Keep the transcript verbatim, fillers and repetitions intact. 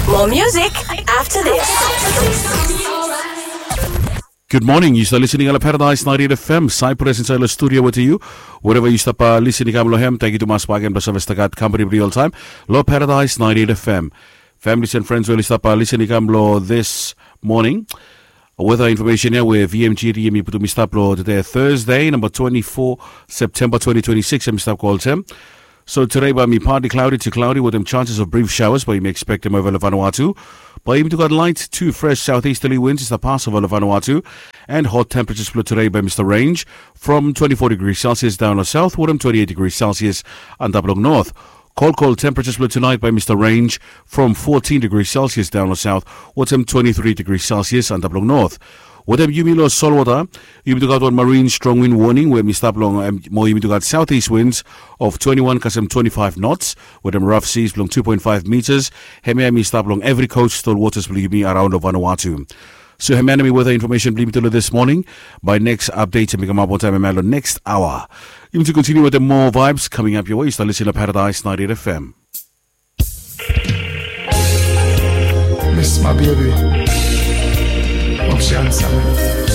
More music after this. Good morning. You start listening to Paradise ninety-eight F M. Cyprus inside the studio with you. Wherever you stop uh, listening, I'm Lohem. Thank you to Mas Wagen Plus Vestagat Company real time. Lo Paradise ninety-eight F M. Families and friends will stop uh, listening to this morning. Weather information here with V M G D M to Mistaplo today, Thursday, number twenty-four, September twenty twenty-six. I'm Mistap calls him. So today, by me, partly cloudy to cloudy with them chances of brief showers, but you may expect them over Vanuatu. But even to got light to fresh southeasterly winds is the pass over Vanuatu, and hot temperatures flow today by Mister Range from twenty-four degrees Celsius down the south, Woodham twenty-eight degrees Celsius, and up along north. Cold, cold temperatures flow tonight by Mister Range from fourteen degrees Celsius down the south, Woodham twenty-three degrees Celsius, and up along north. Whatever you mean, Solwater, you got one marine strong wind warning where we stop along um, more you got southeast winds of twenty-one kasem twenty-five knots, with them rough seas along two point five meters. Hemiami stop along every coastal waters believe me around Vanuatu. So Hemiami weather information believe me this morning. By next update and become up on time and next hour. You to continue with the more vibes coming up your way. Start listening to Paradise ninety-eight F M. Miss my baby. Hope she answer me.